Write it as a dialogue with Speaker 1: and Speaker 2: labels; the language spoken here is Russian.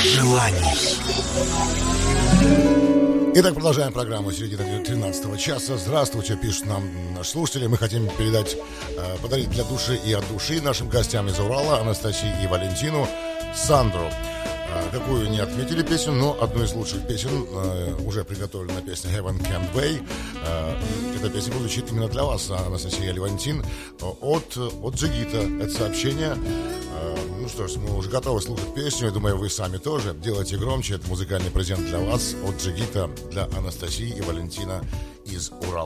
Speaker 1: желаний.
Speaker 2: Итак, продолжаем программу середины 13 часа. Здравствуйте, пишут нам наши слушатели. Мы хотим подарить для души и от души нашим гостям из Урала Анастасии и Валентину Сандру. Какую не отметили песню, но одну из лучших песен уже приготовлена песня Heaven Can't Wait. Эта песня будет звучит именно для вас, Анастасия и Валентин, от Джигита. Это сообщение. Ну что ж, мы уже готовы слушать песню. Я думаю, вы сами тоже. Делайте громче. Это музыкальный презент для вас от Джигита, для Анастасии и Валентина из Урала.